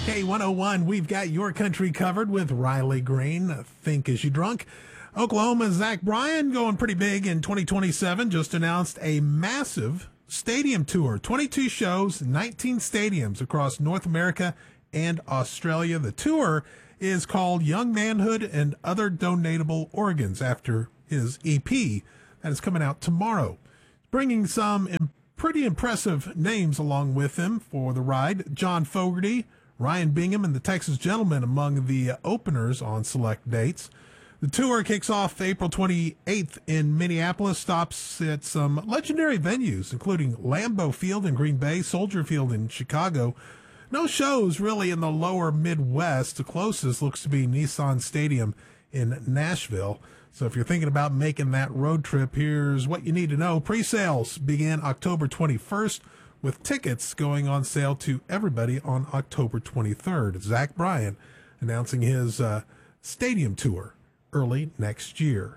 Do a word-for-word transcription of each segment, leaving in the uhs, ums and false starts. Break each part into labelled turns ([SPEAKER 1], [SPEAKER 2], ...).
[SPEAKER 1] K one oh one, we've got your country covered with Riley Green. Think Is You Drunk? Oklahoma's Zach Bryan going pretty big in twenty twenty-seven. Just announced a massive stadium tour. twenty-two shows, nineteen stadiums across North America and Australia. The tour is called Young Manhood and Other Donatable Organs, after his E P that is coming out tomorrow. Bringing some im- pretty impressive names along with him for the ride. John Fogerty, Ryan Bingham, and the Texas Gentlemen among the uh, openers on select dates. The tour kicks off April twenty-eighth in Minneapolis, stops at some legendary venues, including Lambeau Field in Green Bay, Soldier Field in Chicago. No shows really in the lower Midwest. The closest looks to be Nissan Stadium in Nashville. So if you're thinking about making that road trip, here's what you need to know. Pre-sales begin October twenty-first, with tickets going on sale to everybody on October twenty-third. Zach Bryan announcing his uh, stadium tour early next year.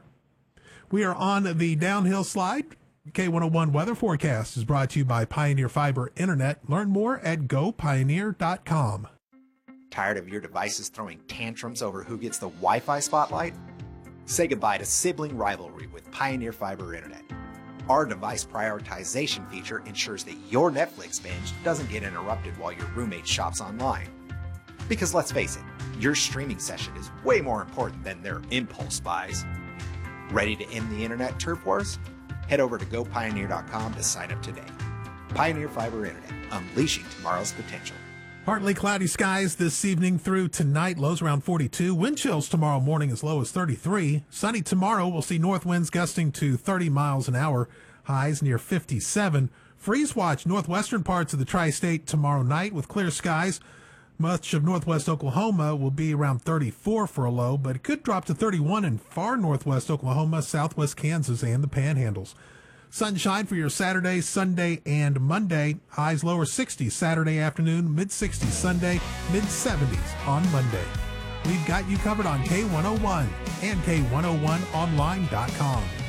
[SPEAKER 1] We are on the downhill slide. K one oh one weather forecast is brought to you by Pioneer Fiber Internet. Learn more at go pioneer dot com.
[SPEAKER 2] Tired of your devices throwing tantrums over who gets the Wi-Fi spotlight? Say goodbye to sibling rivalry with Pioneer Fiber Internet. Our device prioritization feature ensures that your Netflix binge doesn't get interrupted while your roommate shops online. Because let's face it, your streaming session is way more important than their impulse buys. Ready to end the internet turf wars? Head over to go pioneer dot com to sign up today. Pioneer Fiber Internet, unleashing tomorrow's potential.
[SPEAKER 1] Partly cloudy skies this evening through tonight, lows around forty-two. Wind chills tomorrow morning as low as thirty-three. Sunny tomorrow, we'll see north winds gusting to thirty miles an hour, highs near fifty-seven. Freeze watch northwestern parts of the tri-state tomorrow night with clear skies. Much of northwest Oklahoma will be around thirty-four for a low, but it could drop to thirty-one in far northwest Oklahoma, southwest Kansas, and the Panhandles. Sunshine for your Saturday, Sunday, and Monday. Highs lower sixties Saturday afternoon, mid-sixties Sunday, mid-seventies on Monday. We've got you covered on K one oh one and K one oh one online dot com.